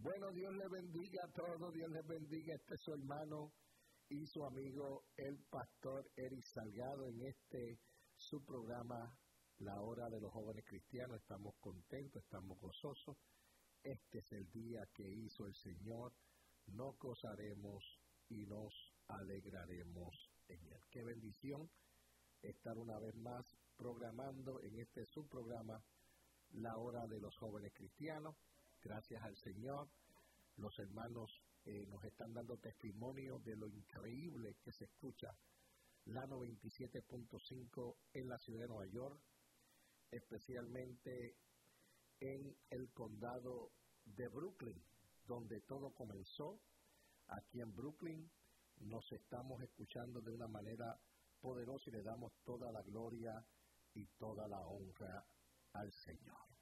Bueno, Dios les bendiga a todos, Dios les bendiga. Este es su hermano y su amigo, el pastor Eric Salgado, en su programa, La Hora de los Jóvenes Cristianos. Estamos contentos, estamos gozosos. Este es el día que hizo el Señor. Nos gozaremos y nos alegraremos en él. Qué bendición estar una vez más programando en su programa, La Hora de los Jóvenes Cristianos. Gracias al Señor. Los hermanos nos están dando testimonio de lo increíble que se escucha la 97.5 en la ciudad de Nueva York, especialmente en el condado de Brooklyn, donde todo comenzó. Aquí en Brooklyn nos estamos escuchando de una manera poderosa y le damos toda la gloria y toda la honra al Señor.